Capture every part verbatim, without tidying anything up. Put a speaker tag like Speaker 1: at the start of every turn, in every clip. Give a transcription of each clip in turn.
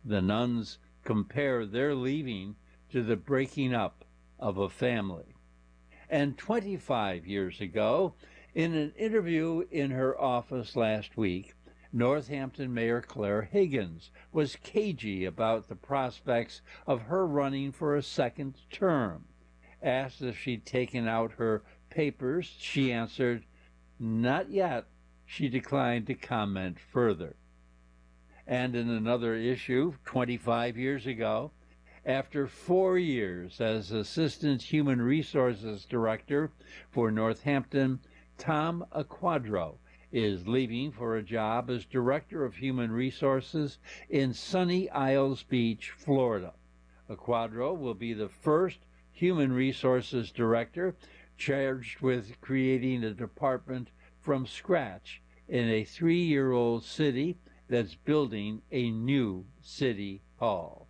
Speaker 1: The nuns compare their leaving to the breaking up of a family. And twenty-five years ago, in an interview in her office last week, Northampton Mayor Claire Higgins was cagey about the prospects of her running for a second term. Asked if she'd taken out her papers, she answered, "Not yet." She declined to comment further. And in another issue, twenty-five years ago, after four years as Assistant Human Resources Director for Northampton, Tom Acquadro is leaving for a job as Director of Human Resources in Sunny Isles Beach, Florida. Acquadro will be the first Human Resources Director charged with creating a department from scratch in a three-year-old city that's building a new city hall.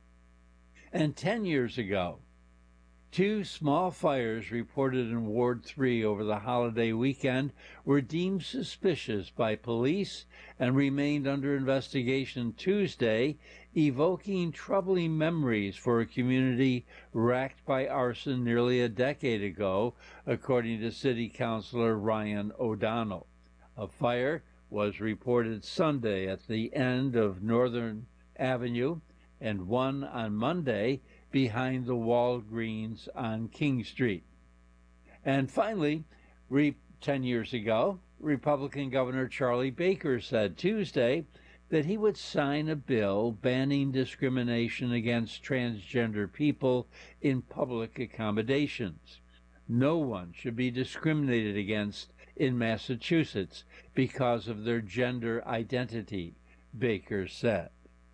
Speaker 1: And ten years ago, two small fires reported in Ward three over the holiday weekend were deemed suspicious by police and remained under investigation Tuesday, evoking troubling memories for a community racked by arson nearly a decade ago, according to City Councilor Ryan O'Donnell. A fire was reported Sunday at the end of Northern Avenue and one on Monday behind the Walgreens on King Street. And finally, re- ten years ago, Republican Governor Charlie Baker said Tuesday that he would sign a bill banning discrimination against transgender people in public accommodations. No one should be discriminated against in Massachusetts because of their gender identity, Baker said.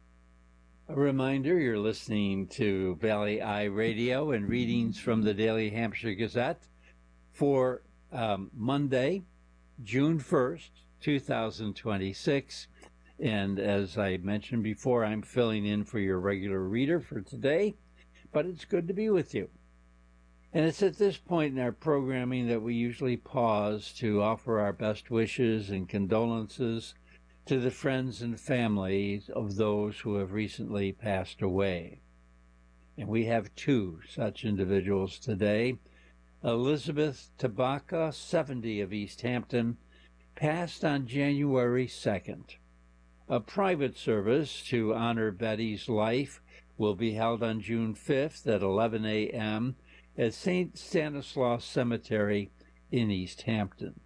Speaker 1: A reminder, you're listening to Valley Eye Radio and readings from the Daily Hampshire Gazette for um, Monday, June first, two thousand twenty-six. And as I mentioned before, I'm filling in for your regular reader for today, but it's good to be with you. And it's at this point in our programming that we usually pause to offer our best wishes and condolences to the friends and families of those who have recently passed away. And we have two such individuals today. Elizabeth Tabaka, seventy, of East Hampton, passed on January second. A private service to honor Betty's life will be held on June fifth at eleven a.m. at Saint Stanislaus Cemetery in East Hampton.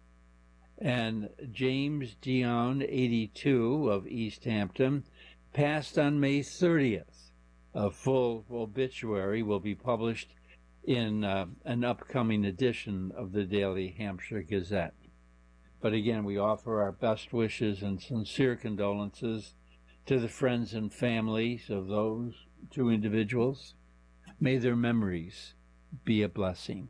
Speaker 1: And James Dion, eighty-two, of East Hampton, passed on May thirtieth. A full obituary will be published in uh, an upcoming edition of the Daily Hampshire Gazette. But again, we offer our best wishes and sincere condolences to the friends and families of those two individuals. May their memories be a blessing.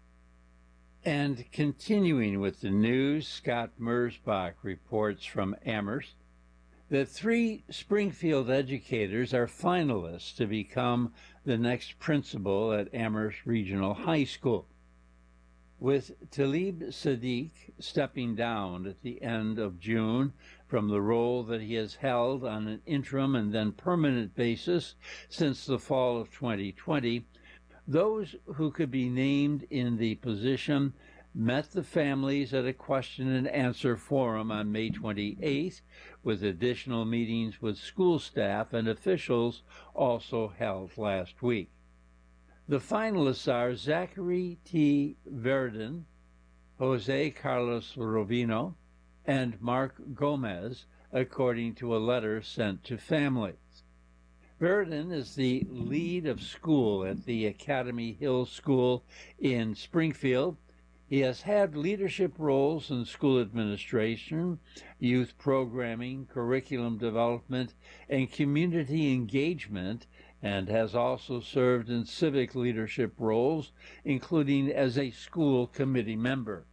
Speaker 1: And continuing with the news, Scott Mersbach reports from Amherst that three Springfield educators are finalists to become the next principal at Amherst Regional High School. With Talib Sadiq stepping down at the end of June from the role that he has held on an interim and then permanent basis since the fall of twenty twenty, those who could be named in the position met the families at a question and answer forum on May twenty-eighth, with additional meetings with school staff and officials also held last week. The finalists are Zachary T. Verdin, Jose Carlos Robino, and Mark Gomez, according to a letter sent to families. Verdin is the lead of school at the Academy Hill School in Springfield. He has had leadership roles in school administration, youth programming, curriculum development, and community engagement, and has also served in civic leadership roles, including as a school committee member.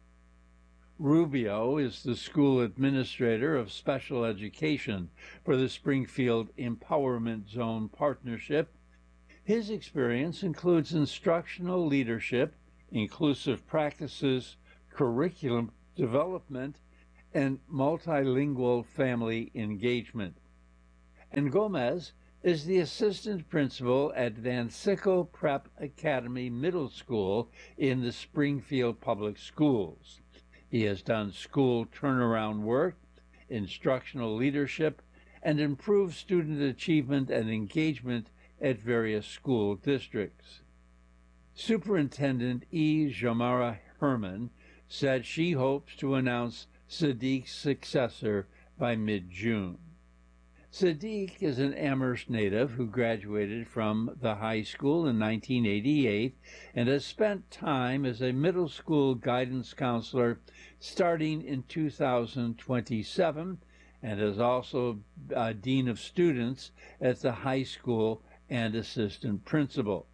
Speaker 1: Rubio is the school administrator of special education for the Springfield Empowerment Zone Partnership. His experience includes instructional leadership, inclusive practices, curriculum development, and multilingual family engagement. and Gomez is the assistant principal at Vancico Prep Academy Middle School in the Springfield Public Schools. He has done school turnaround work, instructional leadership, and improved student achievement and engagement at various school districts. Superintendent E. Jamara Herman said she hopes to announce Sadiq's successor by mid-June. Sadiq is an Amherst native who graduated from the high school in nineteen eighty-eight and has spent time as a middle school guidance counselor starting in two thousand twenty-seven and is also uh, dean of students at the high school and assistant principal.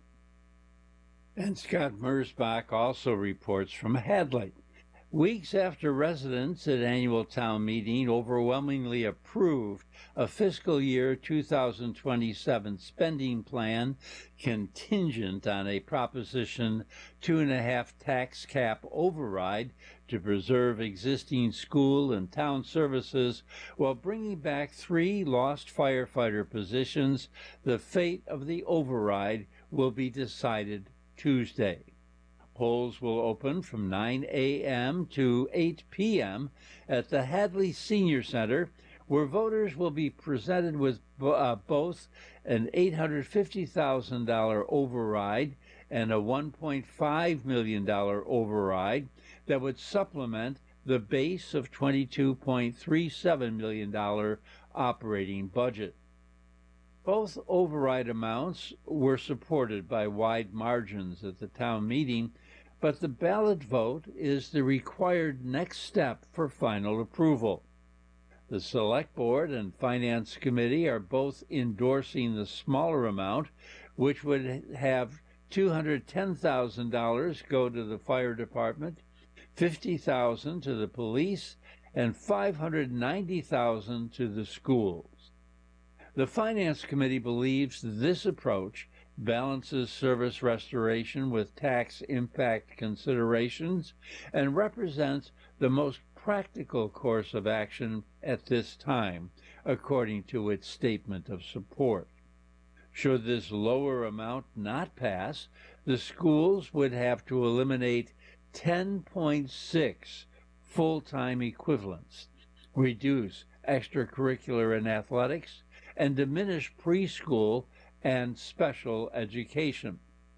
Speaker 1: And Scott Merzbach also reports from Hadley. Weeks after residents at annual town meeting overwhelmingly approved a fiscal year two thousand twenty-seven spending plan contingent on a Proposition two and a half tax cap override to preserve existing school and town services while bringing back three lost firefighter positions, the fate of the override will be decided Tuesday. Polls will open from nine a m to eight p m at the Hadley Senior Center, where voters will be presented with uh, both an eight hundred fifty thousand dollars override and a one point five million dollars override that would supplement the base of twenty-two point three seven million dollars operating budget. Both override amounts were supported by wide margins at the town meeting, but the ballot vote is the required next step for final approval. The Select Board and Finance Committee are both endorsing the smaller amount, which would have two hundred ten thousand dollars go to the fire department, fifty thousand dollars to the police, and five hundred ninety thousand dollars to the schools. The Finance Committee believes this approach balances service restoration with tax impact considerations and represents the most practical course of action at this time, according to its statement of support. Should this lower amount not pass, the schools would have to eliminate ten point six full-time equivalents, reduce extracurricular and athletics, and diminish preschool and special education.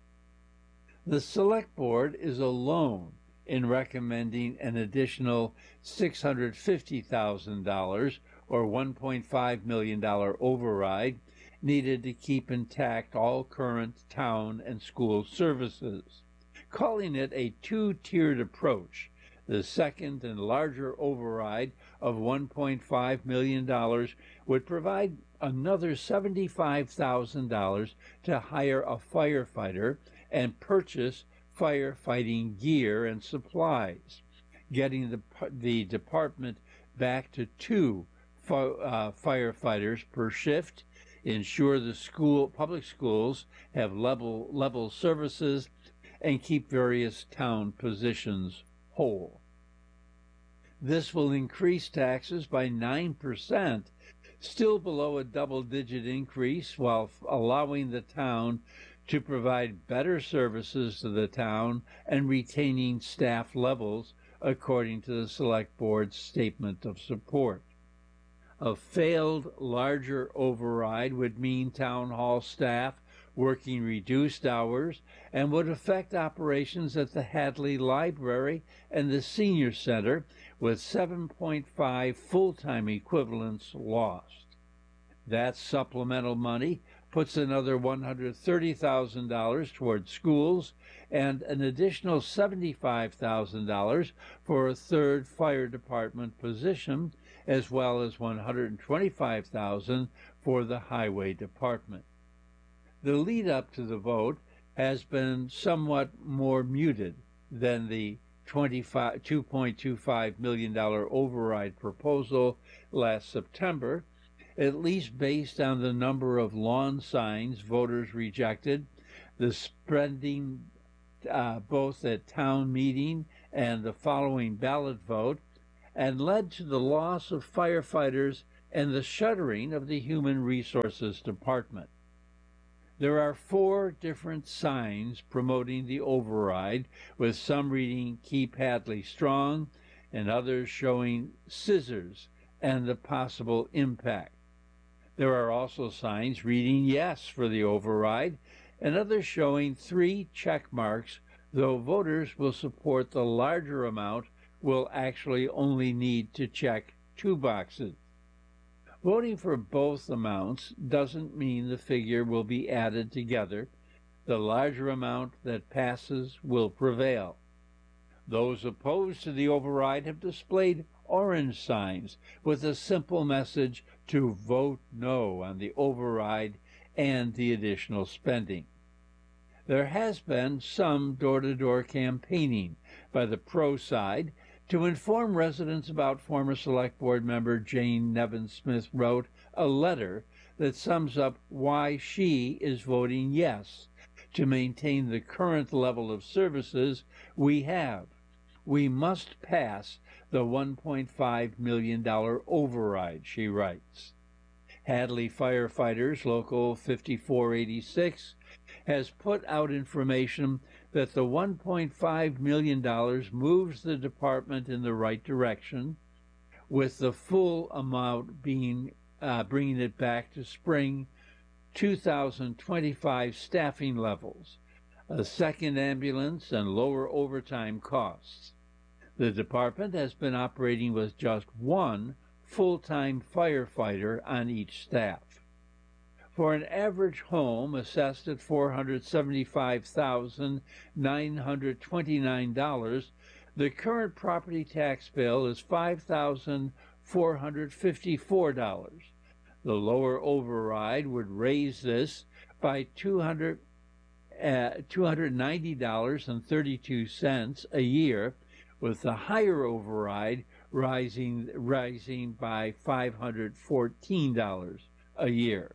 Speaker 1: The Select Board is alone in recommending an additional six hundred fifty thousand dollars or one point five million dollars override needed to keep intact all current town and school services, calling it a two-tiered approach. The second and larger override of one point five million dollars would provide another seventy-five thousand dollars to hire a firefighter and purchase firefighting gear and supplies, getting the, the department back to two uh, firefighters per shift, ensure the school public schools have level level services, and keep various town positions whole. This will increase taxes by nine percent, still below a double-digit increase, while allowing the town to provide better services to the town and retaining staff levels, according to the Select Board's statement of support. A failed larger override would mean town hall staff working reduced hours and would affect operations at the Hadley Library and the Senior Center, with seven point five full-time equivalents lost. That supplemental money puts another one hundred thirty thousand dollars toward schools and an additional seventy-five thousand dollars for a third fire department position, as well as one hundred twenty-five thousand dollars for the highway department. The lead up to the vote has been somewhat more muted than the two point two five million dollars override proposal last September, at least based on the number of lawn signs voters rejected, the spending uh, both at town meeting and the following ballot vote, and led to the loss of firefighters and the shuttering of the Human Resources Department. There are four different signs promoting the override, with some reading "Keep Hadley Strong" and others showing scissors and the possible impact. There are also signs reading "Yes" for the override and others showing three check marks, though voters will support the larger amount will actually only need to check two boxes. Voting for both amounts doesn't mean the figure will be added together. The larger amount that passes will prevail. Those opposed to the override have displayed orange signs with a simple message to vote no on the override and the additional spending. There has been some door-to-door campaigning by the pro side to inform residents about former Select Board member Jane Nevin-Smith wrote a letter that sums up why she is voting yes to maintain the current level of services we have. We must pass the one point five million dollars override, she writes. Hadley Firefighters Local fifty-four eighty-six has put out information that the one point five million dollars moves the department in the right direction, with the full amount being uh, bringing it back to spring two thousand twenty-five staffing levels, a second ambulance, and lower overtime costs. The department has been operating with just one full-time firefighter on each staff. For an average home assessed at four hundred seventy-five thousand nine hundred twenty-nine dollars, the current property tax bill is five thousand four hundred fifty-four dollars. The lower override would raise this by two hundred ninety dollars and thirty-two cents a year, with the higher override rising, rising by five hundred fourteen dollars a year.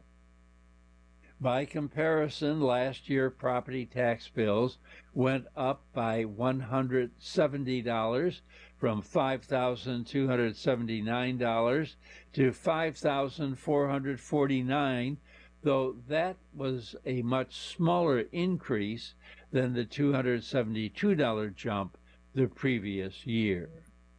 Speaker 1: By comparison, last year property tax bills went up by one hundred seventy dollars, from five thousand two hundred seventy-nine dollars to five thousand four hundred forty-nine dollars, though that was a much smaller increase than the two hundred seventy-two dollars jump the previous year.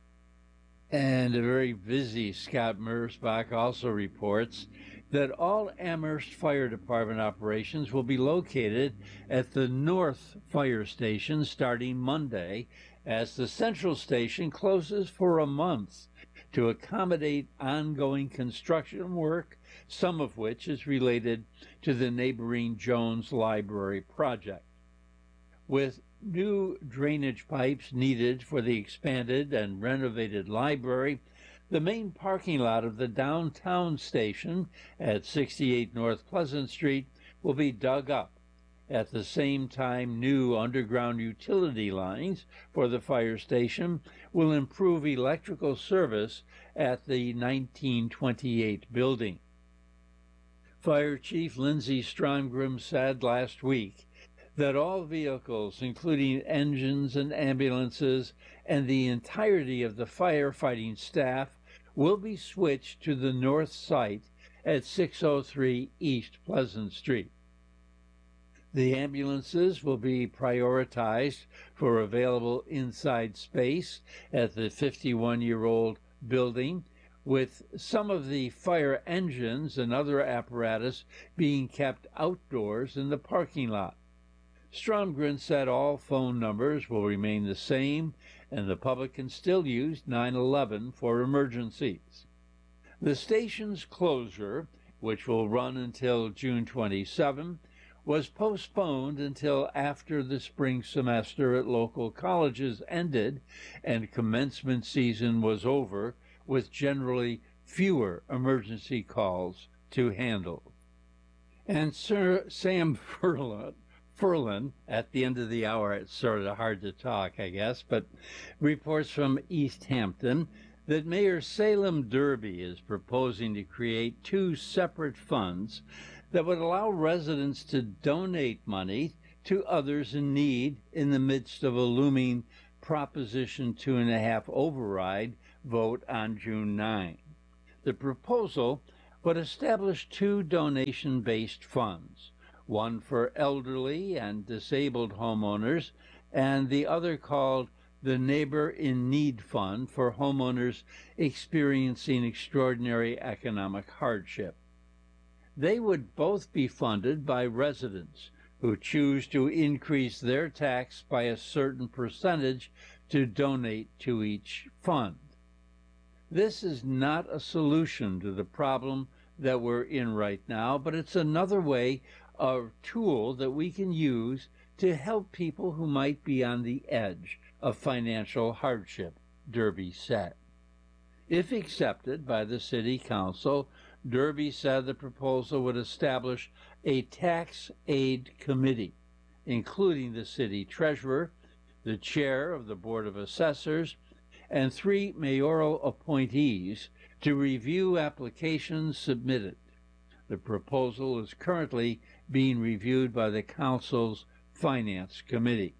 Speaker 1: And a very busy Scott Mersbach also reports that all Amherst Fire Department operations will be located at the North Fire Station starting Monday, as the Central Station closes for a month to accommodate ongoing construction work, some of which is related to the neighboring Jones Library project. With new drainage pipes needed for the expanded and renovated library, the main parking lot of the downtown station at sixty-eight North Pleasant Street will be dug up. At the same time, new underground utility lines for the fire station will improve electrical service at the nineteen twenty-eight building. Fire Chief Lindsey Stromgren said last week that all vehicles, including engines and ambulances, and the entirety of the firefighting staff, will be switched to the north site at six oh three East Pleasant Street. The ambulances will be prioritized for available inside space at the fifty-one-year-old building, with some of the fire engines and other apparatus being kept outdoors in the parking lot. Stromgren said all phone numbers will remain the same, and the public can still use nine one one for emergencies. The station's closure, which will run until June twenty-seventh, was postponed until after the spring semester at local colleges ended and commencement season was over, with generally fewer emergency calls to handle. And Sir Sam Furlan, Furlan, at the end of the hour, it's sort of hard to talk, I guess, but reports from East Hampton that Mayor Salem Derby is proposing to create two separate funds that would allow residents to donate money to others in need in the midst of a looming Proposition two and a half override vote on June ninth. The proposal would establish two donation-based funds, one for elderly and disabled homeowners, and the other called the Neighbor in Need Fund for homeowners experiencing extraordinary economic hardship. They would both be funded by residents who choose to increase their tax by a certain percentage to donate to each fund. This is not a solution to the problem that we're in right now, but it's another way, a tool that we can use to help people who might be on the edge of financial hardship, Derby said. If accepted by the City Council, Derby said the proposal would establish a tax aid committee, including the city treasurer, the chair of the Board of Assessors, and three mayoral appointees to review applications submitted. The proposal is currently being reviewed by the Council's Finance Committee.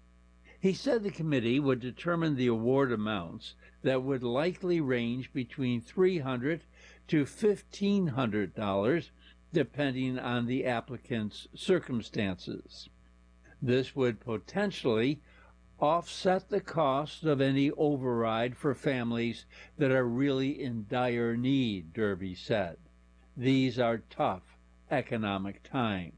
Speaker 1: He said the committee would determine the award amounts that would likely range between three hundred dollars to fifteen hundred dollars, depending on the applicant's circumstances. This would potentially offset the cost of any override for families that are really in dire need, Derby said. These are tough economic times.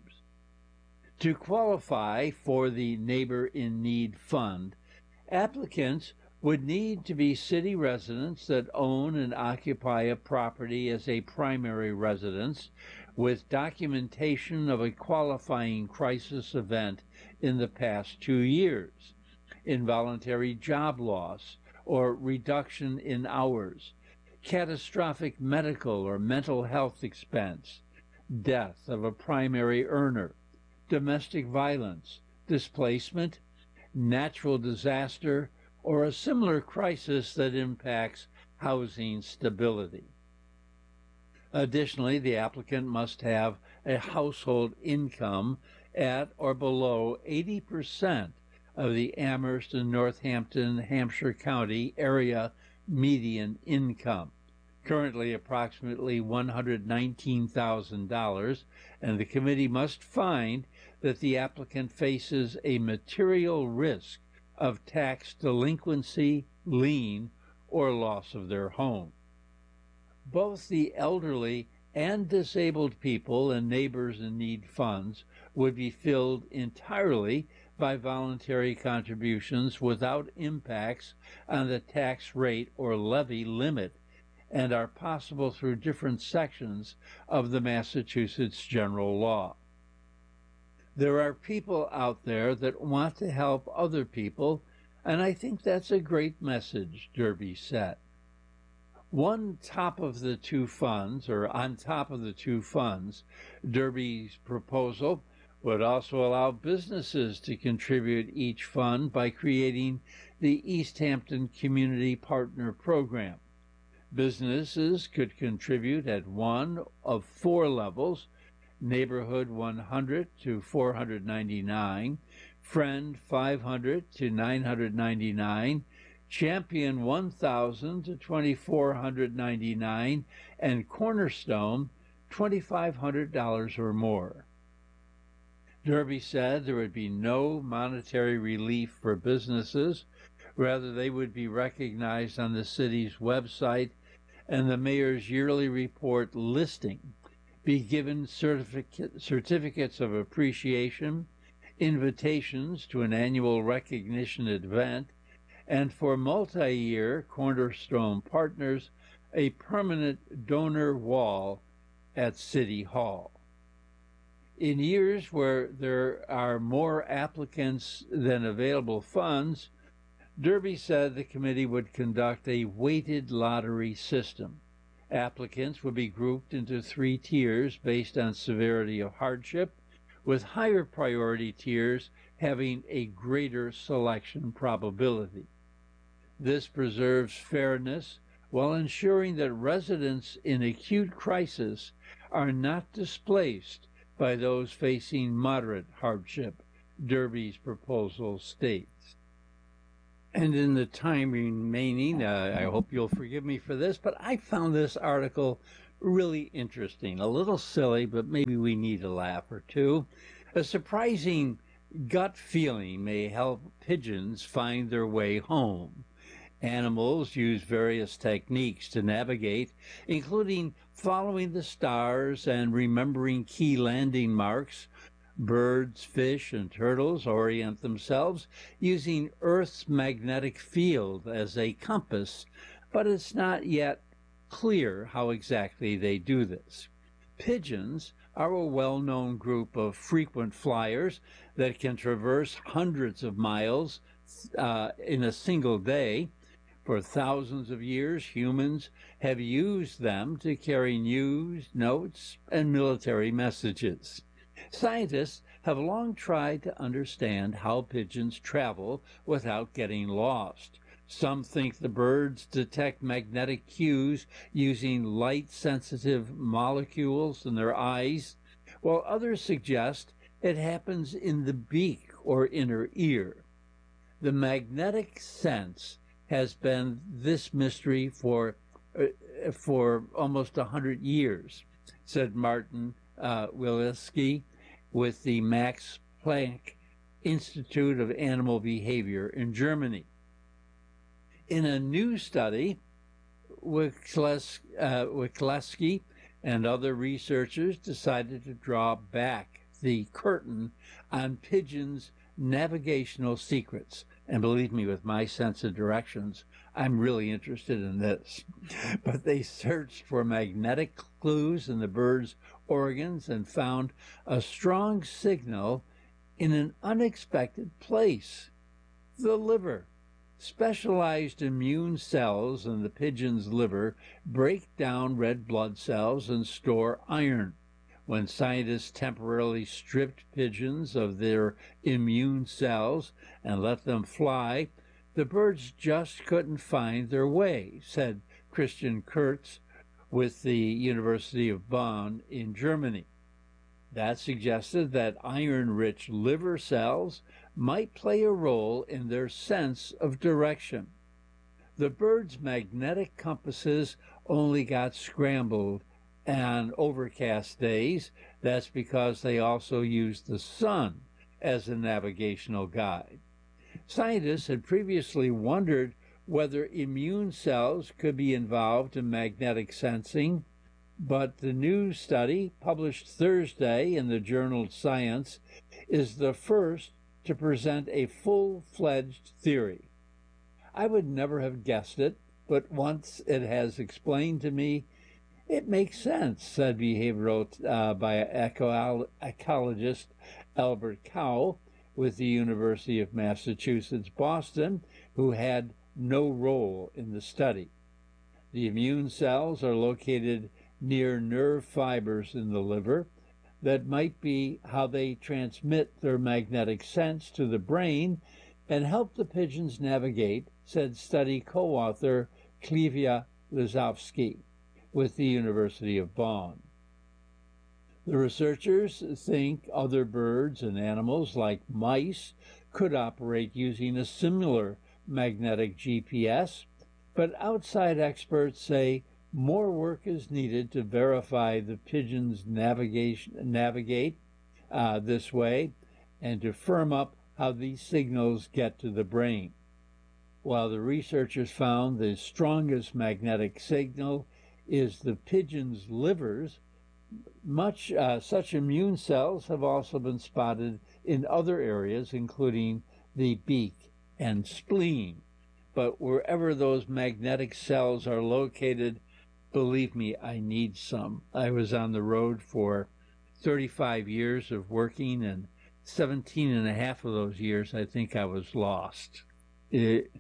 Speaker 1: To qualify for the Neighbor in Need Fund, applicants would need to be city residents that own and occupy a property as a primary residence with documentation of a qualifying crisis event in the past two years, involuntary job loss or reduction in hours, catastrophic medical or mental health expense, death of a primary earner, domestic violence, displacement, natural disaster, or a similar crisis that impacts housing stability. Additionally, the applicant must have a household income at or below eighty percent of the Amherst and Northampton, Hampshire County area median income, currently approximately one hundred nineteen thousand dollars, and the committee must find that the applicant faces a material risk of tax delinquency, lien, or loss of their home. Both the elderly and disabled people and Neighbors in Need funds would be filled entirely by voluntary contributions without impacts on the tax rate or levy limit, and are possible through different sections of the Massachusetts General Law. There are people out there that want to help other people, and I think that's a great message, Derby said. One top of the two funds, or on top of the two funds, Derby's proposal would also allow businesses to contribute each fund by creating the East Hampton Community Partner Program. Businesses could contribute at one of four levels: Neighborhood one hundred to four hundred ninety-nine, Friend five hundred to nine hundred ninety-nine, Champion one thousand to twenty-four hundred ninety-nine, and Cornerstone twenty-five hundred dollars or more. Derby said there would be no monetary relief for businesses. Rather, they would be recognized on the city's website and the mayor's yearly report listing, be given certificate, certificates of appreciation, invitations to an annual recognition event, and for multi-year Cornerstone partners, a permanent donor wall at City Hall. In years where there are more applicants than available funds, Derby said the committee would conduct a weighted lottery system. Applicants would be grouped into three tiers based on severity of hardship, with higher priority tiers having a greater selection probability. This preserves fairness while ensuring that residents in acute crisis are not displaced by those facing moderate hardship, Derby's proposal states. And in the time remaining, uh, I hope you'll forgive me for this, but I found this article really interesting. A little silly, but maybe we need a laugh or two. A surprising gut feeling may help pigeons find their way home. Animals use various techniques to navigate, including following the stars and remembering key landing marks. Birds, fish, and turtles orient themselves using Earth's magnetic field as a compass, but it's not yet clear how exactly they do this. Pigeons are a well-known group of frequent flyers that can traverse hundreds of miles uh, in a single day. For thousands of years, humans have used them to carry news, notes, and military messages. Scientists have long tried to understand how pigeons travel without getting lost. Some think the birds detect magnetic cues using light-sensitive molecules in their eyes, while others suggest it happens in the beak or inner ear. The magnetic sense has been this mystery for uh, for almost a hundred years, said Martin uh, Wielicki with the Max Planck Institute of Animal Behavior in Germany. In a new study, Wielicki uh, and other researchers decided to draw back the curtain on pigeons' navigational secrets. And believe me, with my sense of directions, I'm really interested in this. But they searched for magnetic clues in the bird's organs and found a strong signal in an unexpected place: the liver. Specialized immune cells in the pigeon's liver break down red blood cells and store iron. When scientists temporarily stripped pigeons of their immune cells and let them fly, the birds just couldn't find their way, said Christian Kurz with the University of Bonn in Germany. That suggested that iron-rich liver cells might play a role in their sense of direction. The birds' magnetic compasses only got scrambled on overcast days. That's because they also use the sun as a navigational guide. Scientists had previously wondered whether immune cells could be involved in magnetic sensing, but the new study, published Thursday in the journal Science, is the first to present a full-fledged theory. I would never have guessed it, but once it has explained to me, it makes sense, said behavioral uh, bioecologist Albert Cow with the University of Massachusetts, Boston, who had no role in the study. The immune cells are located near nerve fibers in the liver. That might be how they transmit their magnetic sense to the brain and help the pigeons navigate, said study co-author Klivia Lizowski with the University of Bonn. The researchers think other birds and animals like mice could operate using a similar magnetic G P S, but outside experts say more work is needed to verify the pigeons navigation, navigate uh, this way and to firm up how these signals get to the brain. While the researchers found the strongest magnetic signal is the pigeons' livers, much uh, such immune cells have also been spotted in other areas, including the beak and spleen. But wherever those magnetic cells are located, believe me, I need some. I was on the road for thirty-five years of working, and seventeen and a half of those years I think I was lost. It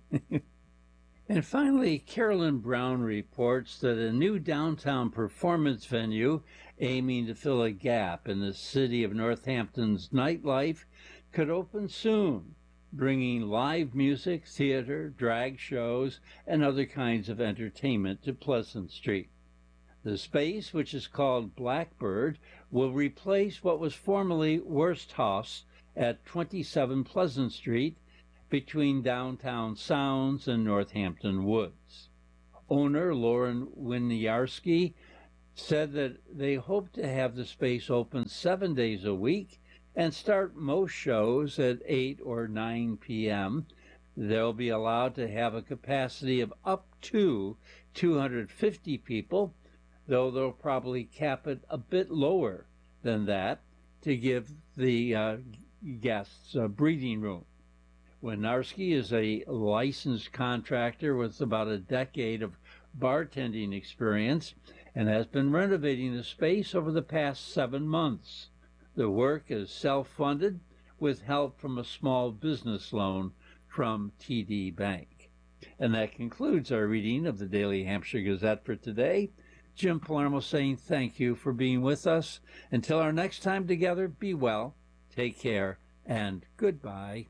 Speaker 1: And finally, Carolyn Brown reports that a new downtown performance venue aiming to fill a gap in the city of Northampton's nightlife could open soon, bringing live music, theater, drag shows, and other kinds of entertainment to Pleasant Street. The space, which is called Blackbird, will replace what was formerly Wursthaus at twenty-seven Pleasant Street between downtown Sounds and Northampton Woods. Owner Lauren Winiarski said that they hope to have the space open seven days a week and start most shows at eight or nine p.m. They'll be allowed to have a capacity of up to two hundred fifty people, though they'll probably cap it a bit lower than that to give the uh, guests a breathing room. Winiarski is a licensed contractor with about a decade of bartending experience and has been renovating the space over the past seven months. The work is self-funded with help from a small business loan from T D Bank. And that concludes our reading of the Daily Hampshire Gazette for today. Jim Palermo saying thank you for being with us. Until our next time together, be well, take care, and goodbye.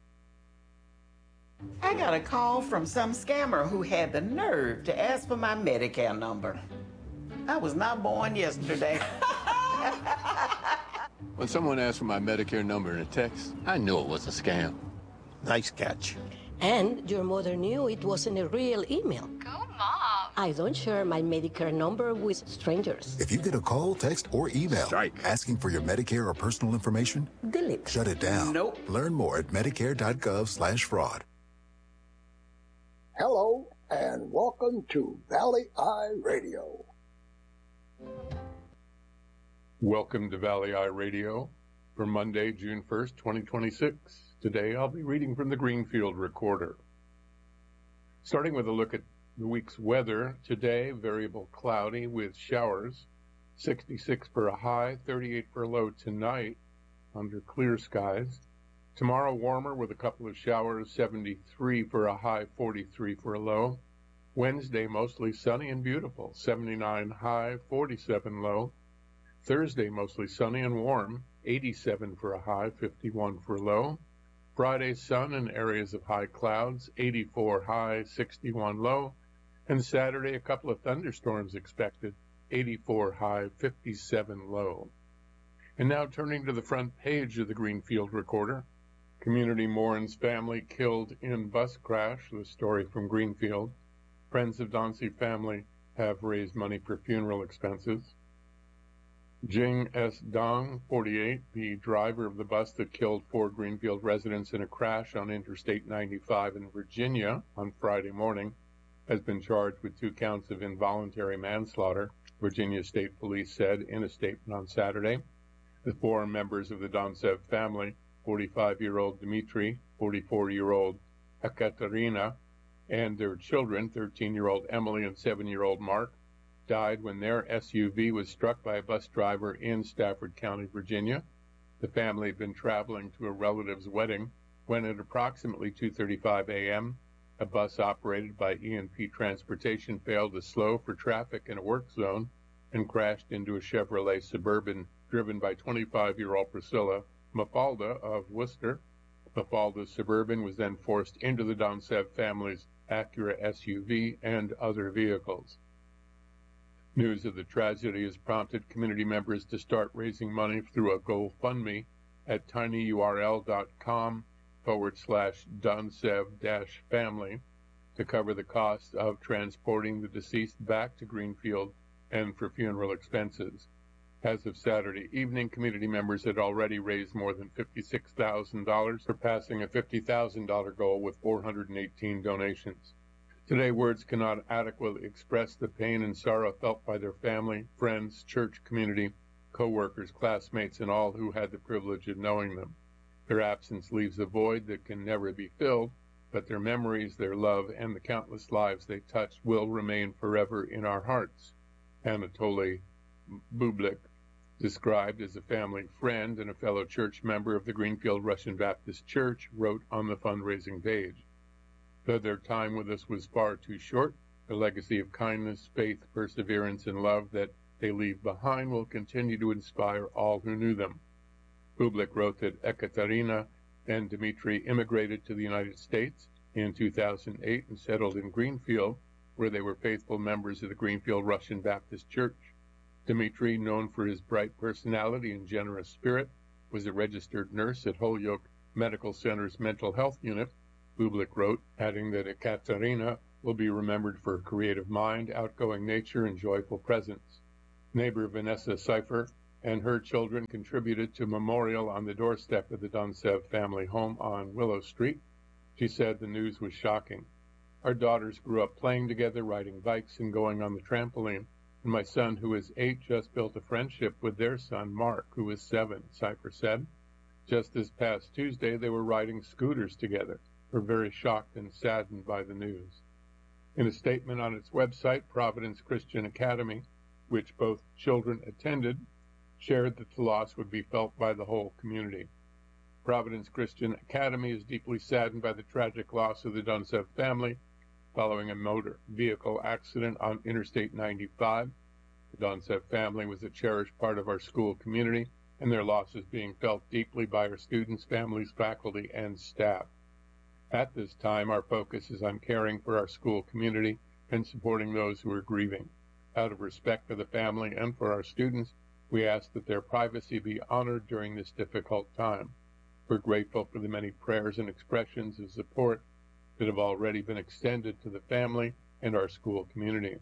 Speaker 2: I got a call from some scammer who had the nerve to ask for my Medicare number. I was not born yesterday.
Speaker 3: When someone asked for my Medicare number in a text, I knew it was a scam.
Speaker 4: Nice catch.
Speaker 5: And your mother knew it wasn't a real email.
Speaker 6: Go, Mom.
Speaker 5: I don't share my Medicare number with strangers.
Speaker 7: If you get a call, text, or email
Speaker 4: Strike.
Speaker 7: asking for your Medicare or personal information,
Speaker 5: Delete.
Speaker 7: shut it down.
Speaker 2: Nope.
Speaker 7: Learn more at medicare.gov slash fraud.
Speaker 8: Hello, and welcome to Valley Eye Radio.
Speaker 9: Welcome to Valley Eye Radio for Monday, June first, twenty twenty-six. Today I'll be reading from the Greenfield Recorder. Starting with a look at the week's weather. Today, variable cloudy with showers, sixty-six for a high, thirty-eight for a low tonight under clear skies. Tomorrow, warmer with a couple of showers, seventy-three for a high, forty-three for a low. Wednesday, mostly sunny and beautiful, seventy-nine high, forty-seven low. Thursday, mostly sunny and warm, eighty-seven for a high, fifty-one for a low. Friday, sun and areas of high clouds, eighty-four high, sixty-one low. And Saturday, a couple of thunderstorms expected, eighty-four high, fifty-seven low. And now turning to the front page of the Greenfield Recorder. Community mourns family killed in bus crash, the story from Greenfield. Friends of Dauncey family have raised money for funeral expenses. Jing S. Dong, forty-eight, the driver of the bus that killed four Greenfield residents in a crash on Interstate ninety-five in Virginia on Friday morning, has been charged with two counts of involuntary manslaughter, Virginia State Police said in a statement on Saturday. The four members of the Doncev family, forty-five-year-old Dmitry, forty-four-year-old Ekaterina, and their children, thirteen-year-old Emily and seven-year-old Mark, died when their S U V was struck by a bus driver in Stafford County, Virginia. The family had been traveling to a relative's wedding when at approximately two thirty-five a.m., a bus operated by E and P Transportation failed to slow for traffic in a work zone and crashed into a Chevrolet Suburban driven by twenty-five-year-old Priscilla Mafalda of Worcester. Mafalda's Suburban was then forced into the Doncev family's Acura S U V and other vehicles. News of the tragedy has prompted community members to start raising money through a GoFundMe at tinyurl.com forward slash Doncev dash family to cover the cost of transporting the deceased back to Greenfield and for funeral expenses. As of Saturday evening, community members had already raised more than fifty-six thousand dollars, surpassing a fifty thousand dollars goal with four hundred eighteen donations. Today, words cannot adequately express the pain and sorrow felt by their family, friends, church community, co-workers, classmates, and all who had the privilege of knowing them. Their absence leaves a void that can never be filled, but their memories, their love, and the countless lives they touched will remain forever in our hearts. Anatoly Bublik, described as a family friend and a fellow church member of the Greenfield Russian Baptist Church, wrote on the fundraising page. Though their time with us was far too short, the legacy of kindness, faith, perseverance, and love that they leave behind will continue to inspire all who knew them. Bublik wrote that Ekaterina and Dmitry immigrated to the United States in two thousand eight and settled in Greenfield, where they were faithful members of the Greenfield Russian Baptist Church. Dmitry, known for his bright personality and generous spirit, was a registered nurse at Holyoke Medical Center's mental health unit Bublik wrote, adding that Ekaterina will be remembered for her creative mind, outgoing nature, and joyful presence. Neighbor Vanessa Seifer and her children contributed to a memorial on the doorstep of the Doncev family home on Willow Street. She said the news was shocking. Our daughters grew up playing together, riding bikes, and going on the trampoline. And my son, who is eight, just built a friendship with their son, Mark, who is seven, Seifer said. Just this past Tuesday, they were riding scooters together. We're very shocked and saddened by the news. In a statement on its website, Providence Christian Academy, which both children attended, shared that the loss would be felt by the whole community. Providence Christian Academy is deeply saddened by the tragic loss of the Doncev family following a motor vehicle accident on Interstate ninety-five. The Doncev family was a cherished part of our school community, and their loss is being felt deeply by our students, families, faculty, and staff. At this time, our focus is on caring for our school community and supporting those who are grieving. Out of respect for the family and for our students, we ask that their privacy be honored during this difficult time. We're grateful for the many prayers and expressions of support that have already been extended to the family and our school community.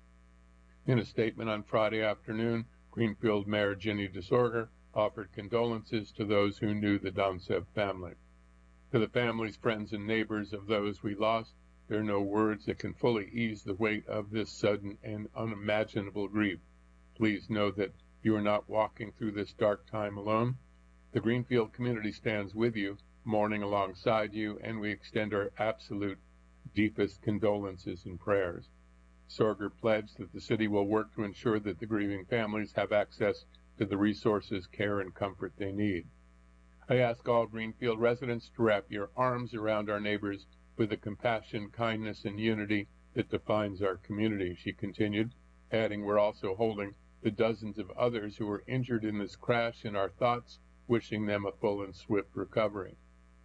Speaker 9: In a statement on Friday afternoon, Greenfield Mayor Ginny DeSorger offered condolences to those who knew the Doncev family. To the families, friends, and neighbors of those we lost, there are no words that can fully ease the weight of this sudden and unimaginable grief. Please know that you are not walking through this dark time alone. The Greenfield community stands with you, mourning alongside you, and we extend our absolute, deepest condolences and prayers. Sorger pledged that the city will work to ensure that the grieving families have access to the resources, care, and comfort they need. I ask all Greenfield residents to wrap your arms around our neighbors with the compassion, kindness, and unity that defines our community, she continued, adding, we're also holding the dozens of others who were injured in this crash in our thoughts, wishing them a full and swift recovery.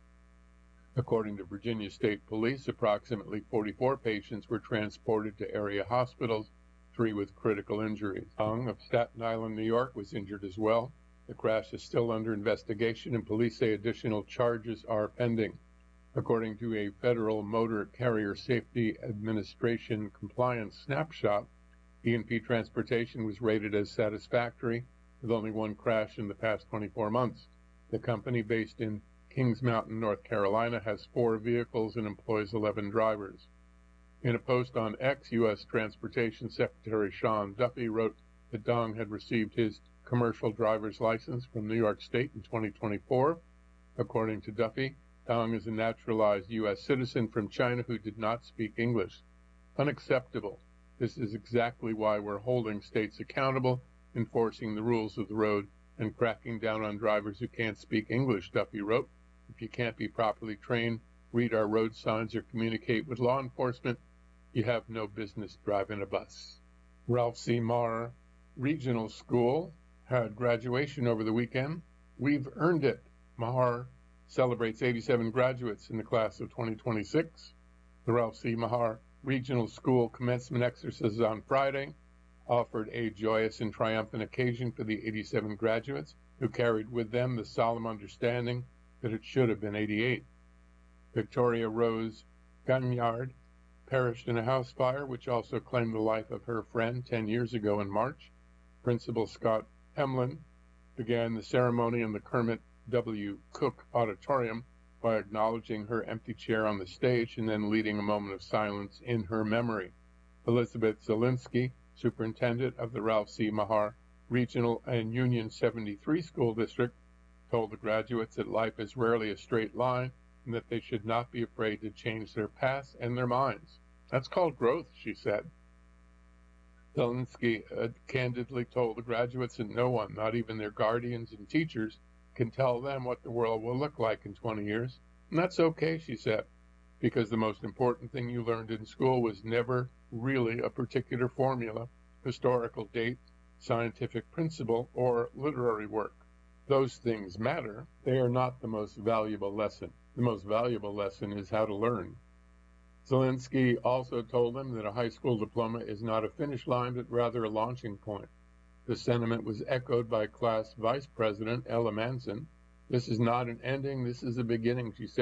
Speaker 9: According to Virginia State Police, approximately forty-four patients were transported to area hospitals, three with critical injuries. Young of Staten Island, New York, was injured as well. The crash is still under investigation, and police say additional charges are pending. According to a Federal Motor Carrier Safety Administration compliance snapshot, E and P Transportation was rated as satisfactory, with only one crash in the past twenty-four months. The company, based in Kings Mountain, North Carolina, has four vehicles and employs eleven drivers. In a post on X, U S Transportation Secretary Sean Duffy wrote that Dong had received his commercial driver's license from New York State in twenty twenty-four. According to Duffy, Dong is a naturalized U S citizen from China who did not speak English. Unacceptable. This is exactly why we're holding states accountable, enforcing the rules of the road, and cracking down on drivers who can't speak English, Duffy wrote. If you can't be properly trained, read our road signs, or communicate with law enforcement, you have no business driving a bus. Ralph C. Maher Regional School had graduation over the weekend. We've earned it. Maher celebrates eighty-seven graduates in the class of twenty twenty-six. The Ralph C. Maher Regional School commencement exercises on Friday offered a joyous and triumphant occasion for the eighty-seven graduates who carried with them the solemn understanding that it should have been eighty-eight. Victoria Rose Gunyard perished in a house fire, which also claimed the life of her friend ten years ago in March. Principal Scott Hemlin began the ceremony in the Kermit W. Cook Auditorium by acknowledging her empty chair on the stage and then leading a moment of silence in her memory. Elizabeth Zielinski, superintendent of the Ralph C. Maher Regional and Union seventy-three School District, told the graduates that life is rarely a straight line and that they should not be afraid to change their paths and their minds. That's called growth, she said. Zielinski uh, candidly told the graduates that no one, not even their guardians and teachers, can tell them what the world will look like in twenty years. And that's okay, she said, because the most important thing you learned in school was never really a particular formula, historical date, scientific principle, or literary work. Those things matter. They are not the most valuable lesson. The most valuable lesson is how to learn. Zielinski also told them that a high school diploma is not a finish line, but rather a launching point. The sentiment was echoed by class vice president Ella Manson. This is not an ending, this is a beginning, she said.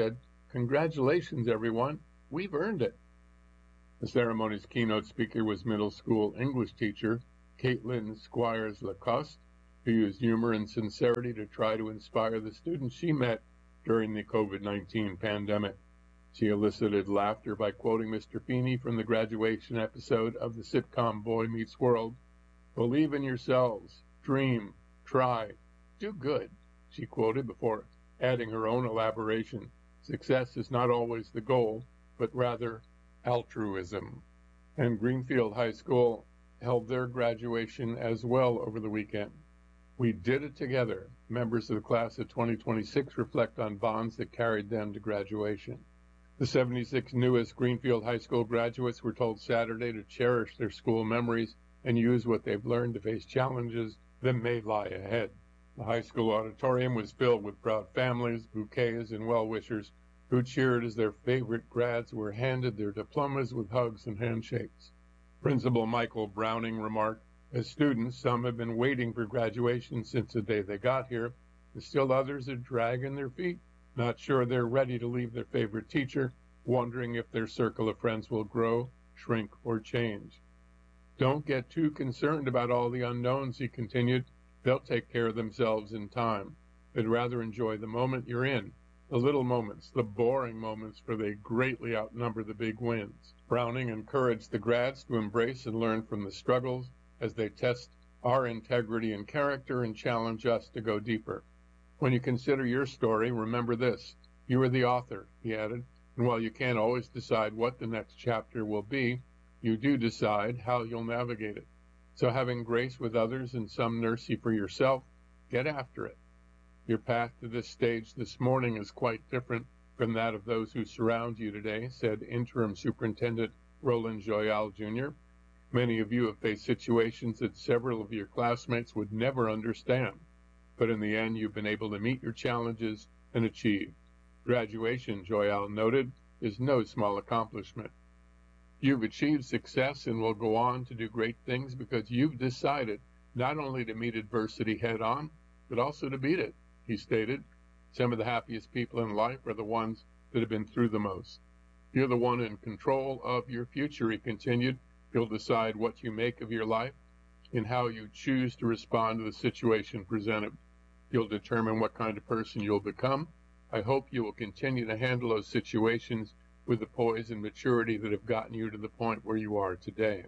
Speaker 9: Congratulations, everyone. We've earned it. The ceremony's keynote speaker was middle school English teacher Caitlin Squires Lacoste, who used humor and sincerity to try to inspire the students she met during the COVID nineteen pandemic. She elicited laughter by quoting Mister Feeney from the graduation episode of the sitcom Boy Meets World. "Believe in yourselves, dream, try, do good," she quoted before adding her own elaboration. "Success is not always the goal, but rather altruism." And Greenfield High School held their graduation as well over the weekend. "We did it together." Members of the class of twenty twenty-six reflect on bonds that carried them to graduation. The seventy-six newest Greenfield High School graduates were told Saturday to cherish their school memories and use what they've learned to face challenges that may lie ahead. The high school auditorium was filled with proud families, bouquets, and well-wishers who cheered as their favorite grads were handed their diplomas with hugs and handshakes. Principal Michael Browning remarked, "As students, some have been waiting for graduation since the day they got here, and still others are dragging their feet, not sure they're ready to leave their favorite teacher, wondering if their circle of friends will grow, shrink, or change. Don't get too concerned about all the unknowns," he continued. "They'll take care of themselves in time, but rather enjoy the moment you're in, the little moments, the boring moments, for they greatly outnumber the big wins." Browning encouraged the grads to embrace and learn from the struggles as they test our integrity and character and challenge us to go deeper. "When you consider your story, remember this. You are the author," he added, "and while you can't always decide what the next chapter will be, you do decide how you'll navigate it. So having grace with others and some mercy for yourself, get after it. Your path to this stage this morning is quite different from that of those who surround you today," said Interim Superintendent Roland Joyal, Junior "Many of you have faced situations that several of your classmates would never understand, but in the end you've been able to meet your challenges and achieve. Graduation," Joyal noted, "is no small accomplishment. You've achieved success and will go on to do great things because you've decided not only to meet adversity head-on, but also to beat it," he stated. "Some of the happiest people in life are the ones that have been through the most. You're the one in control of your future," he continued. "You'll decide what you make of your life and how you choose to respond to the situation presented. You'll determine what kind of person you'll become. I hope you will continue to handle those situations with the poise and maturity that have gotten you to the point where you are today."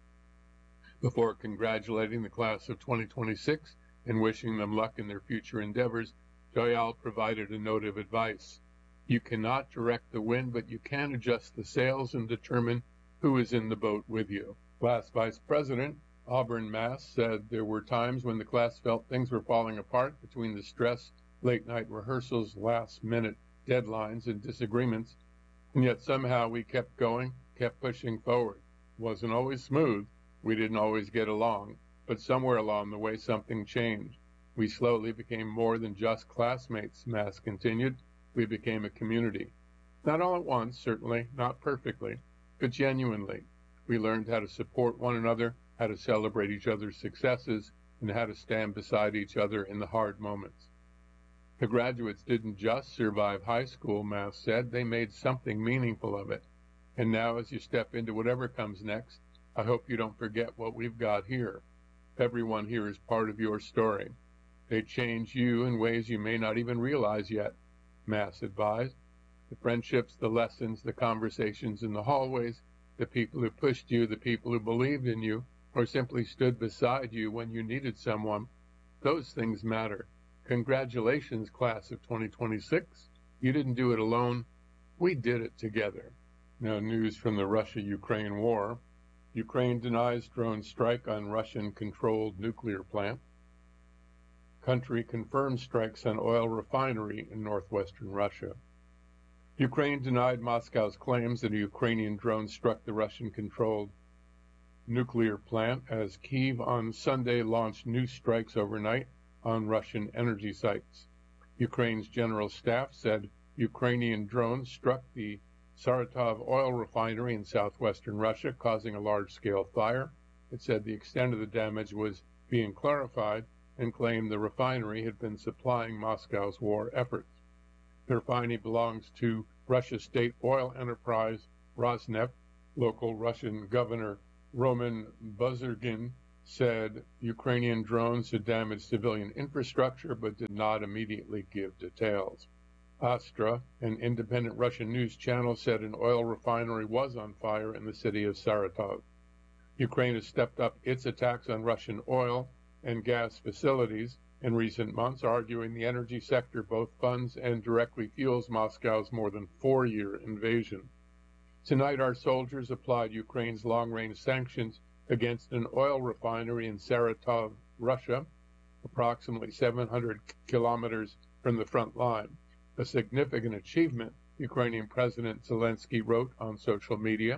Speaker 9: Before congratulating the class of twenty twenty-six and wishing them luck in their future endeavors, Joyal provided a note of advice. "You cannot direct the wind, but you can adjust the sails and determine who is in the boat with you." Class Vice President Auburn Mass said there were times when the class felt things were falling apart between the stress, late-night rehearsals, last-minute deadlines, and disagreements, and yet somehow we kept going, kept pushing forward. It wasn't always smooth. We didn't always get along, but somewhere along the way something changed. We slowly became more than just classmates, Mass continued. We became a community. Not all at once, certainly, not perfectly, but genuinely. We learned how to support one another, how to celebrate each other's successes, and how to stand beside each other in the hard moments. The graduates didn't just survive high school, Mass said. They made something meaningful of it. And now as you step into whatever comes next, I hope you don't forget what we've got here. Everyone here is part of your story. They change you in ways you may not even realize yet, Mass advised. The friendships, the lessons, the conversations in the hallways, the people who pushed you, the people who believed in you, or simply stood beside you when you needed someone, those things matter. Congratulations, class of twenty twenty-six. You didn't do it alone. We did it together. Now, news from the Russia-Ukraine war. Ukraine denies drone strike on Russian-controlled nuclear plant. Country confirms strikes on oil refinery in northwestern Russia. Ukraine denied Moscow's claims that a Ukrainian drone struck the Russian-controlled nuclear plant as Kyiv on Sunday launched new strikes overnight on Russian energy sites. Ukraine's general staff said Ukrainian drones struck the Saratov oil refinery in southwestern Russia, causing a large-scale fire. It said the extent of the damage was being clarified and claimed the refinery had been supplying Moscow's war efforts. The refinery belongs to Russia's state oil enterprise Rosneft. Local Russian Governor Roman Buzyrgin said Ukrainian drones had damaged civilian infrastructure but did not immediately give details. Astra, an independent Russian news channel, said an oil refinery was on fire in the city of Saratov. Ukraine has stepped up its attacks on Russian oil and gas facilities in recent months, arguing the energy sector both funds and directly fuels Moscow's more than four-year invasion. Tonight, our soldiers applied Ukraine's long-range sanctions against an oil refinery in Saratov, Russia, approximately seven hundred kilometers from the front line. A significant achievement, Ukrainian President Zelensky wrote on social media.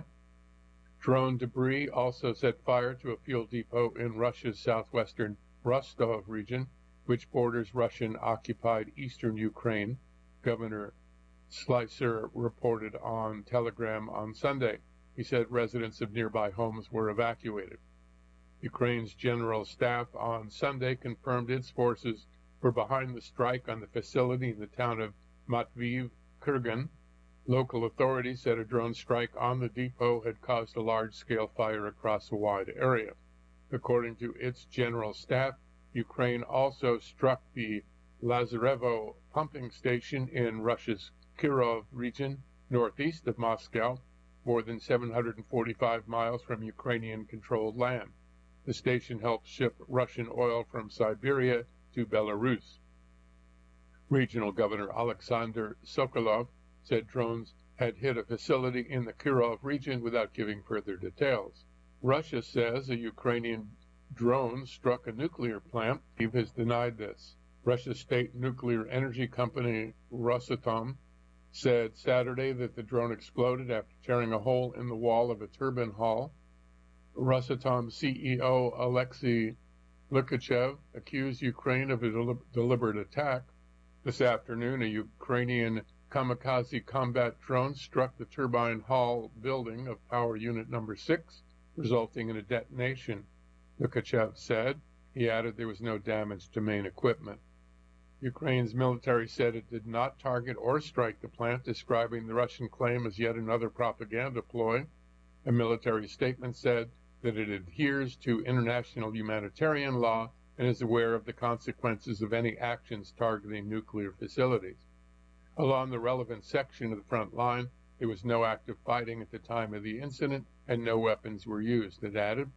Speaker 9: Drone debris also set fire to a fuel depot in Russia's southwestern Rostov region, which borders Russian-occupied eastern Ukraine. Governor Slicer reported on Telegram on Sunday. He said residents of nearby homes were evacuated. Ukraine's general staff on Sunday confirmed its forces were behind the strike on the facility in the town of Matviv Kurgan. Local authorities said a drone strike on the depot had caused a large-scale fire across a wide area. According to its general staff, Ukraine also struck the Lazarevo pumping station in Russia's Kirov region, northeast of Moscow, more than seven hundred forty-five miles from Ukrainian-controlled land. The station helps ship Russian oil from Siberia to Belarus. Regional Governor Alexander Sokolov said drones had hit a facility in the Kirov region without giving further details. Russia says a Ukrainian drone struck a nuclear plant. Kyiv has denied this. Russia's state nuclear energy company Rosatom said Saturday that the drone exploded after tearing a hole in the wall of a turbine hall. Rosatom C E O Alexei Lukachev accused Ukraine of a del- deliberate attack. This afternoon, a Ukrainian kamikaze combat drone struck the turbine hall building of power unit number six, resulting in a detonation, Lukachev said. He added there was no damage to main equipment. Ukraine's military said it did not target or strike the plant, describing the Russian claim as yet another propaganda ploy. A military statement said that it adheres to international humanitarian law and is aware of the consequences of any actions targeting nuclear facilities. Along the relevant section of the front line, there was no active fighting at the time of the incident and no weapons were used, it added.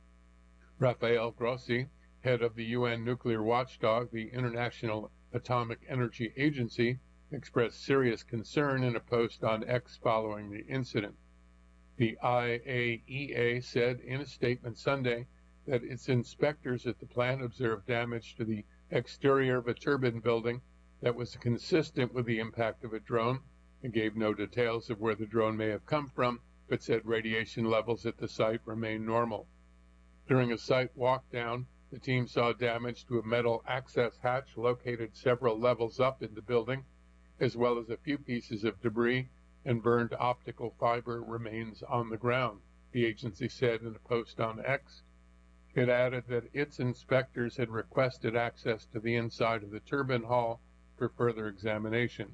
Speaker 9: Rafael Grossi, head of the U N nuclear watchdog, the International Atomic Energy Agency, expressed serious concern in a post on X following the incident. The I A E A said in a statement Sunday that its inspectors at the plant observed damage to the exterior of a turbine building that was consistent with the impact of a drone. It gave no details of where the drone may have come from, but said radiation levels at the site remain normal. During a site walk-down, the team saw damage to a metal access hatch located several levels up in the building, as well as a few pieces of debris and burned optical fiber remains on the ground, the agency said in a post on X. It added that its inspectors had requested access to the inside of the turbine hall for further examination.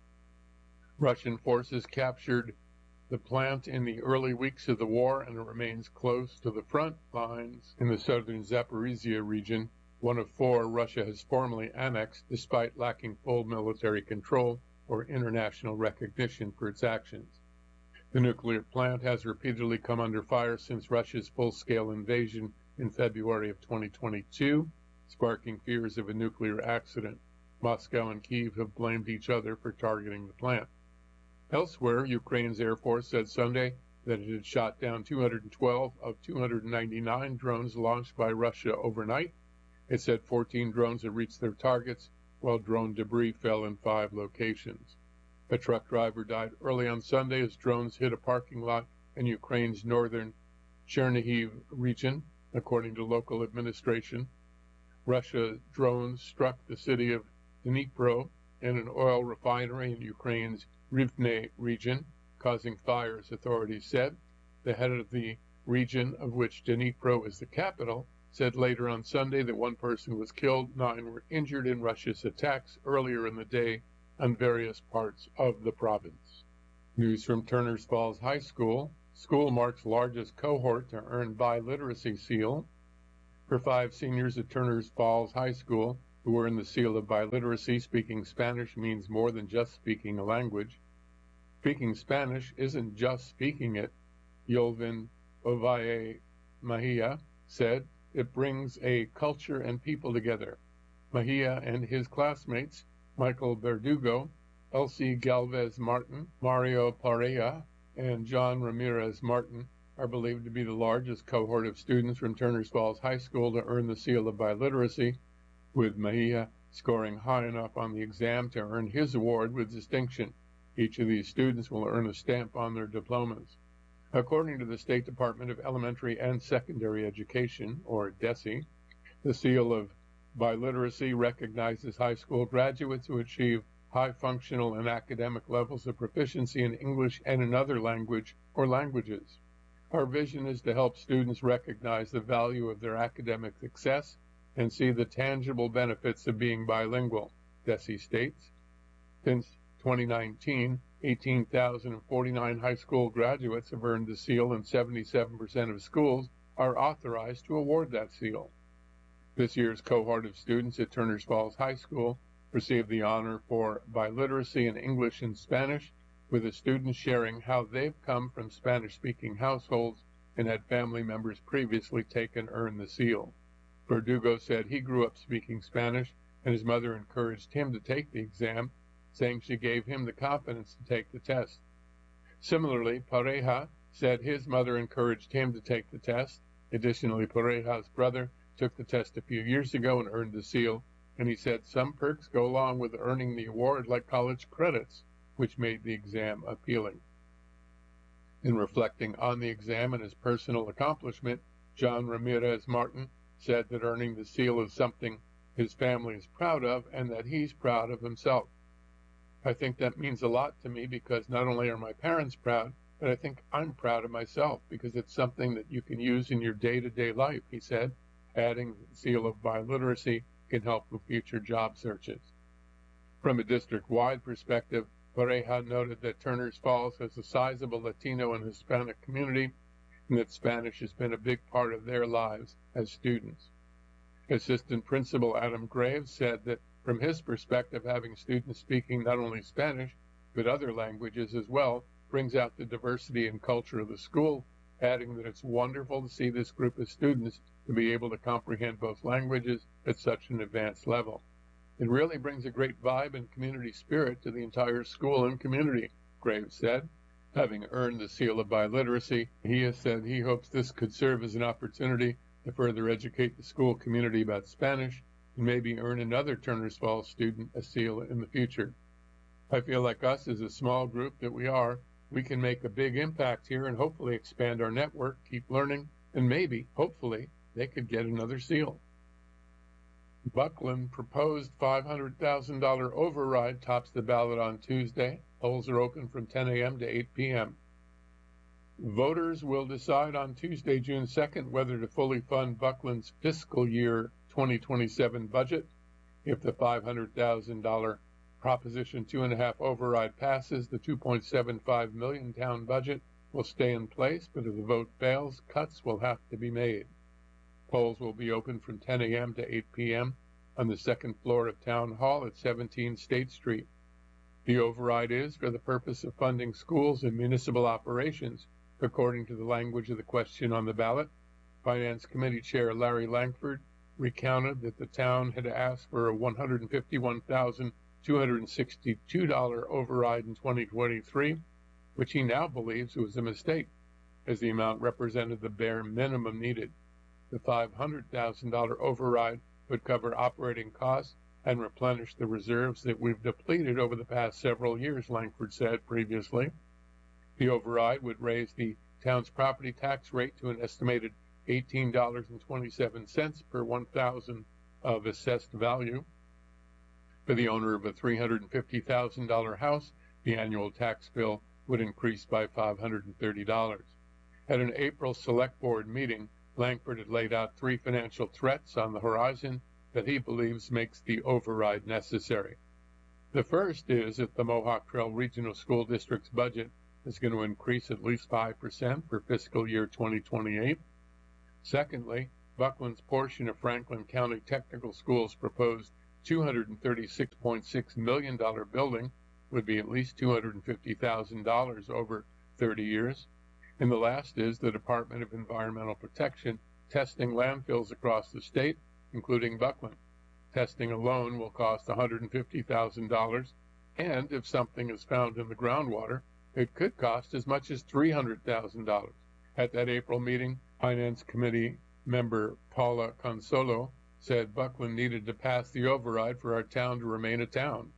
Speaker 9: Russian forces captured the plant in the early weeks of the war, and it remains close to the front lines in the southern Zaporizhia region, one of four Russia has formally annexed despite lacking full military control or international recognition for its actions. The nuclear plant has repeatedly come under fire since Russia's full-scale invasion in February of twenty twenty-two, sparking fears of a nuclear accident. Moscow and Kyiv have blamed each other for targeting the plant. Elsewhere, Ukraine's Air Force said Sunday that it had shot down two hundred twelve of two hundred ninety-nine drones launched by Russia overnight. It said fourteen drones had reached their targets, while drone debris fell in five locations. A truck driver died early on Sunday as drones hit a parking lot in Ukraine's northern Chernihiv region, according to local administration. Russia drones struck the city of Dnipro and an oil refinery in Ukraine's Rivne region, causing fires, authorities said. The head of the region, of which Dnipro is the capital, said later on Sunday that one person was killed, nine were injured in Russia's attacks earlier in the day on various parts of the province. News from Turners Falls High School. School marks largest cohort to earn biliteracy seal. For five seniors at Turners Falls High School who earn the seal of biliteracy, speaking Spanish means more than just speaking a language. Speaking Spanish isn't just speaking it. Yolvin Ovalle Mejia said it brings a culture and people together. Mejia and his classmates, Michael Verdugo, Elsie Galvez Martin, Mario Pareja, and John Ramirez Martin, are believed to be the largest cohort of students from Turners Falls High School to earn the seal of biliteracy, with Mejia scoring high enough on the exam to earn his award with distinction. Each of these students will earn a stamp on their diplomas. According to the State Department of Elementary and Secondary Education, or DESE, the seal of biliteracy recognizes high school graduates who achieve high functional and academic levels of proficiency in English and another language or languages. Our vision is to help students recognize the value of their academic success and see the tangible benefits of being bilingual, DESE states. Since twenty nineteen, eighteen thousand forty-nine high school graduates have earned the seal, and seventy-seven percent of schools are authorized to award that seal. This year's cohort of students at Turners Falls High School received the honor for biliteracy in English and Spanish, with the students sharing how they've come from Spanish-speaking households and had family members previously take and earn the seal. Verdugo said he grew up speaking Spanish, and his mother encouraged him to take the exam, saying she gave him the confidence to take the test. Similarly, Pareja said his mother encouraged him to take the test. Additionally, Pareja's brother took the test a few years ago and earned the seal, and he said some perks go along with earning the award, like college credits, which made the exam appealing. In reflecting on the exam and his personal accomplishment, John Ramirez Martin said that earning the seal is something his family is proud of and that he's proud of himself. I think that means a lot to me because not only are my parents proud, but I think I'm proud of myself because it's something that you can use in your day-to-day life, he said, adding the seal of biliteracy can help with future job searches. From a district-wide perspective, Pareja noted that Turners Falls has a sizable Latino and Hispanic community and that Spanish has been a big part of their lives as students. Assistant Principal Adam Graves said that from his perspective, having students speaking not only Spanish, but other languages as well, brings out the diversity and culture of the school, adding that it's wonderful to see this group of students to be able to comprehend both languages at such an advanced level. It really brings a great vibe and community spirit to the entire school and community, Graves said. Having earned the seal of biliteracy, he has said he hopes this could serve as an opportunity to further educate the school community about Spanish and maybe earn another Turners Falls student a seal in the future. I feel like us as a small group that we are, we can make a big impact here and hopefully expand our network, keep learning, and maybe, hopefully, they could get another seal. Buckland proposed five hundred thousand dollars override tops the ballot on Tuesday. Polls are open from ten a.m. to eight p.m. Voters will decide on Tuesday, June second, whether to fully fund Buckland's fiscal year twenty twenty-seven budget. If the five hundred thousand dollars Proposition two and a half override passes, the two point seven five million dollars town budget will stay in place, but if the vote fails, cuts will have to be made. Polls will be open from ten a.m. to eight p.m. on the second floor of Town Hall at seventeen State Street. The override is for the purpose of funding schools and municipal operations, according to the language of the question on the ballot. Finance Committee Chair Larry Langford recounted that the town had asked for a one hundred fifty-one thousand two hundred sixty-two dollars override in twenty twenty-three, which he now believes was a mistake, as the amount represented the bare minimum needed. The five hundred thousand dollars override would cover operating costs and replenish the reserves that we've depleted over the past several years, Langford said previously. The override would raise the town's property tax rate to an estimated eighteen dollars and twenty-seven cents per one thousand of assessed value. For the owner of a three hundred fifty thousand dollars house, the annual tax bill would increase by five hundred thirty dollars. At an April Select Board meeting, Langford had laid out three financial threats on the horizon that he believes makes the override necessary. The first is that the Mohawk Trail Regional School District's budget is going to increase at least five percent for fiscal year twenty twenty-eight. Secondly, Buckland's portion of Franklin County Technical School's proposed two hundred thirty-six point six million dollars building would be at least two hundred fifty thousand dollars over thirty years. And the last is the Department of Environmental Protection testing landfills across the state, including Buckland. Testing alone will cost one hundred fifty thousand dollars, and if something is found in the groundwater, it could cost as much as three hundred thousand dollars. At that April meeting, Finance Committee member Paula Consolo said Buckland needed to pass the override for our town to remain a town.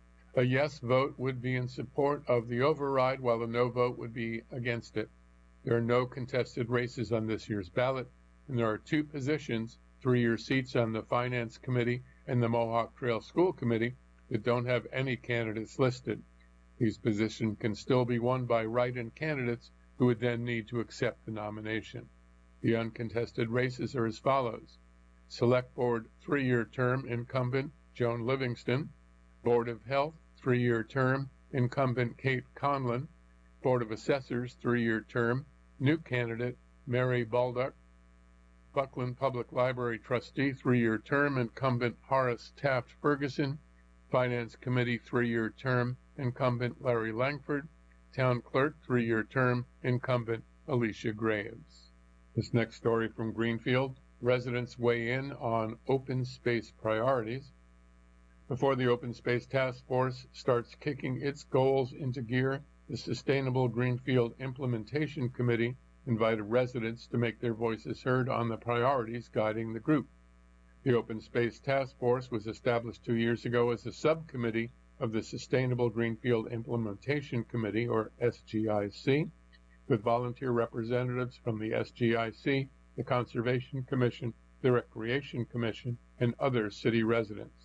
Speaker 9: A yes vote would be in support of the override, while a no vote would be against it. There are no contested races on this year's ballot, and there are two positions, three-year seats on the Finance Committee and the Mohawk Trail School Committee, that don't have any candidates listed. These positions can still be won by write-in candidates who would then need to accept the nomination. The uncontested races are as follows: Select Board three-year term incumbent Joan Livingston, Board of Health three-year term incumbent Kate Conlon, Board of Assessors three-year term new candidate Mary Baldock, Buckland Public Library Trustee three-year term incumbent Horace Taft Ferguson, Finance Committee three-year term incumbent Larry Langford, Town Clerk three-year term incumbent Alicia Graves. This next story from Greenfield: residents weigh in on open space priorities. Before the Open Space Task Force starts kicking its goals into gear, the Sustainable Greenfield Implementation Committee invited residents to make their voices heard on the priorities guiding the group. The Open Space Task Force was established two years ago as a subcommittee of the Sustainable Greenfield Implementation Committee, or S G I C, with volunteer representatives from the S G I C, the Conservation Commission, the Recreation Commission, and other city residents.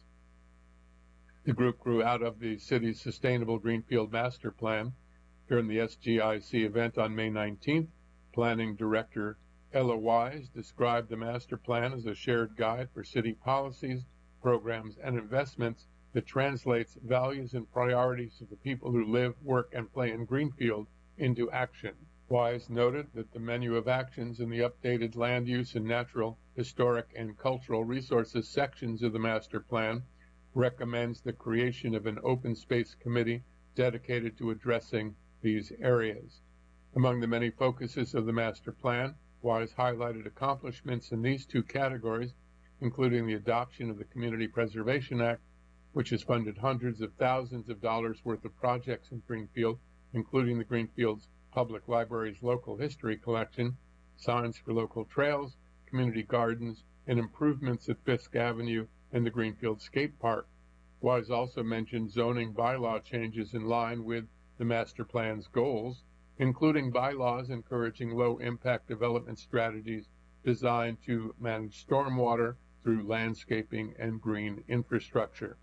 Speaker 9: The group grew out of the city's Sustainable Greenfield Master Plan. During the S G I C event on May nineteenth, Planning Director Ella Wise described the master plan as a shared guide for city policies, programs, and investments that translates values and priorities of the people who live, work, and play in Greenfield into action. Wise noted that the menu of actions in the updated land use and natural, historic, and cultural resources sections of the master plan recommends the creation of an open space committee dedicated to addressing these areas. Among the many focuses of the master plan, Wise highlighted accomplishments in these two categories, including the adoption of the Community Preservation Act, which has funded hundreds of thousands of dollars worth of projects in Greenfield, including the Greenfield's Public Library's local history collection, signs for local trails, community gardens, and improvements at Fisk Avenue and the Greenfield Skate Park. Wise also mentioned zoning bylaw changes in line with the master plan's goals, including bylaws encouraging low-impact development strategies designed to manage stormwater through landscaping and green infrastructure.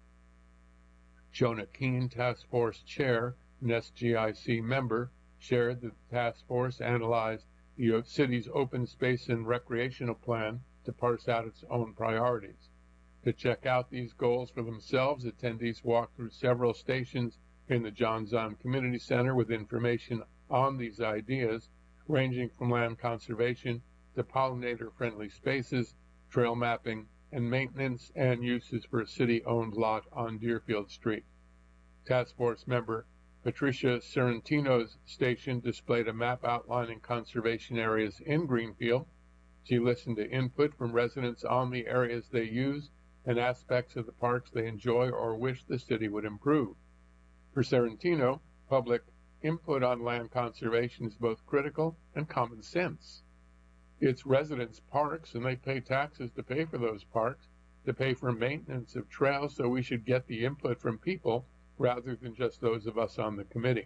Speaker 9: Jonah Keene, Task Force Chair and S G I C member, shared that the task force analyzed the city's open space and recreational plan to parse out its own priorities. To check out these goals for themselves, attendees walked through several stations in the John Zahn Community Center with information on these ideas, ranging from land conservation to pollinator-friendly spaces, trail mapping, and maintenance and uses for a city-owned lot on Deerfield Street. Task Force member Patricia Sorrentino's station displayed a map outlining conservation areas in Greenfield. She listened to input from residents on the areas they use and aspects of the parks they enjoy or wish the city would improve. For Sorrentino, public input on land conservation is both critical and common sense. It's residents' parks, and they pay taxes to pay for those parks, to pay for maintenance of trails, so we should get the input from people rather than just those of us on the committee.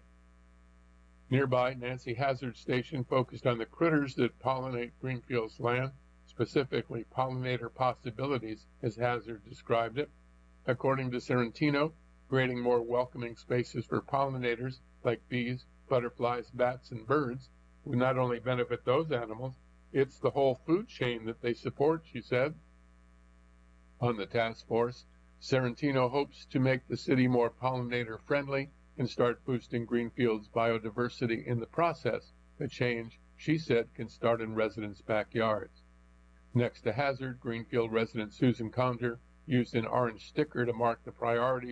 Speaker 9: Nearby, Nancy Hazard's station focused on the critters that pollinate Greenfield's land, specifically pollinator possibilities, as Hazard described it. According to Sorrentino, creating more welcoming spaces for pollinators like bees, butterflies, bats, and birds would not only benefit those animals, it's the whole food chain that they support, she said. On the task force, Sorrentino hopes to make the city more pollinator-friendly and start boosting Greenfield's biodiversity in the process, a change she said can start in residents' backyards. Next to Hazard, Greenfield resident Susan Conger used an orange sticker to mark the priority